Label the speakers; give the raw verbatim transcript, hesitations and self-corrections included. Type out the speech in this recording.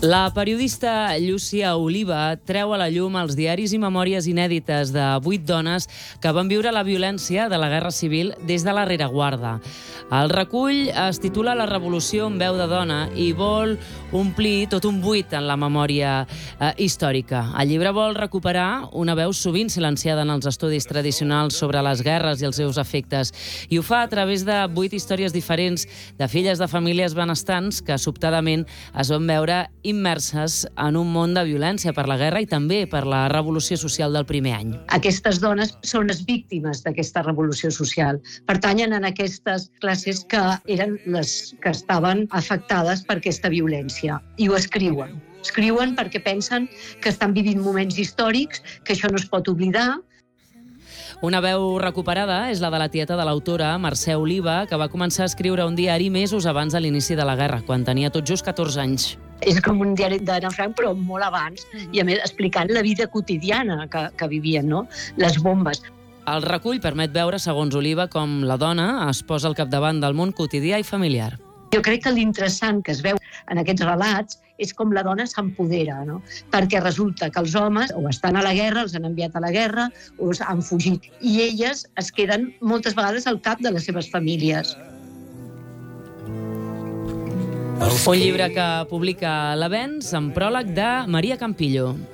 Speaker 1: La periodista Llúcia Oliva treu a la llum els diaris i memòries inèdites de vuit dones que van viure la violència de la Guerra Civil des de la rereguarda. El recull es titula La revolució en veu de dona i vol omplir tot un buit en la memòria eh, històrica. El llibre vol recuperar una veu sovint silenciada en els estudis tradicionals sobre les guerres i els seus efectes, i ho fa a través de vuit històries diferents de filles de famílies benestants que sobtadament es van veure immerses en un món de violència per la guerra i també per la revolució social del primer any.
Speaker 2: Aquestes dones són les víctimes d'aquesta revolució social. Pertanyen a aquestes classes que eren les que estaven afectades per aquesta violència. I ho escriuen. Escriuen perquè pensen que estan vivint moments històrics, que això no es pot oblidar.
Speaker 1: Una veu recuperada és la de la tieta de l'autora, Mercè Oliva, que va començar a escriure un diari mesos abans de l'inici de la guerra, quan tenia tot just catorze anys.
Speaker 2: És com un diari d'Anna Frank, però molt abans, i a més explicant la vida quotidiana que, que vivien, no? Les bombes.
Speaker 1: El recull permet veure, segons Oliva, com la dona es posa al capdavant del món quotidià i familiar.
Speaker 2: Jo crec que l'interessant que es veu en aquests relats és com la dona s'empodera, no? Perquè resulta que els homes o estan a la guerra, els han enviat a la guerra, o han fugit. I elles es queden moltes vegades al cap de les seves famílies.
Speaker 1: Un llibre que publica l'Avenç amb pròleg de Maria Campillo.